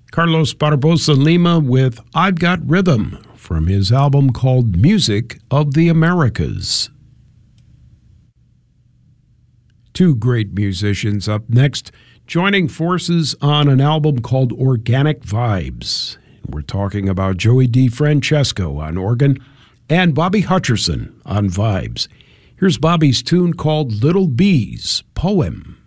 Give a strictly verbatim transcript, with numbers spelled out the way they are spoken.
Carlos Barbosa Lima with I've Got Rhythm from his album called Music of the Americas. Two great musicians up next, joining forces on an album called Organic Vibes. We're talking about Joey DeFrancesco on organ and Bobby Hutcherson on vibes. Here's Bobby's tune called Little Bees, Poem.